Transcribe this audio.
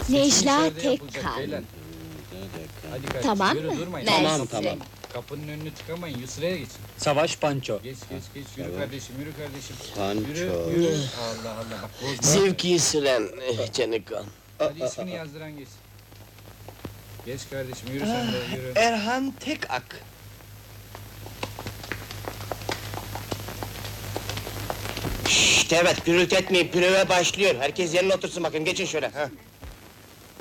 Necla içeride yapılacak Tekkan. beyler. Hadi kardeşim, Tamam yürü, mı? durmayın. Tamam, Mersi. tamam. Kapının önünü tıkamayın, Yusra'ya geçin. Savaş Panço. Geç, yürü kardeşim, yürü kardeşim. Panço. Yürü. Allah Allah, bak bozma. Zevki süren Canikan. Hadi ismini yazdıran geçsin. Geç kardeşim, yürü sen de, yürü. Erhan Tekak. İşte evet, gürültü etmeyin, pröve başlıyor. Herkes yerine otursun bakın, geçin şöyle. Ha.